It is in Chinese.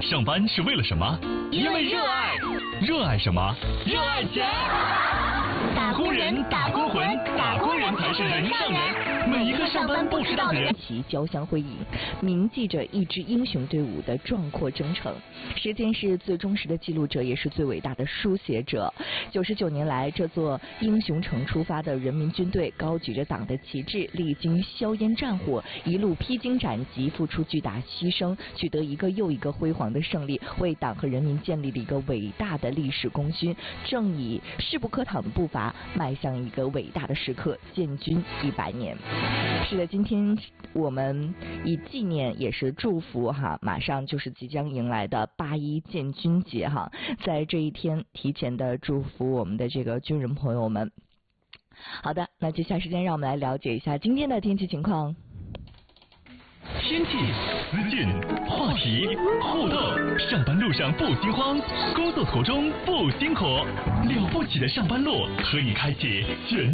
上班是为了什么？ 因为热爱。 热爱什么？ 热爱钱。 打工人，打工魂，打工人才是人上人。每一个上班不迟到的人。 其交相辉映，铭记着一支英雄队伍的壮阔征程。时间是最忠实的记录者，也是最伟大的书写者。99年来，这座英雄城出发的人民军队，高举着党的旗帜，历经硝烟战火，一路披荆斩棘，付出巨大牺牲，取得一个又一个辉煌的胜利，为党和人民建立了一个伟大的历史功勋，正以势不可挡的步伐迈向一个伟大的时刻——建军100年。是的，今天我们以纪念也是祝福哈，马上就是即将迎来的8·1建军节哈，在这一天提前的祝福我们的这个军人朋友们。好的，那接下来时间让我们来了解一下今天的天气情况。 天气、资讯、话题、互动，上班路上不心慌，工作途中不辛苦，了不起的上班路和你开启全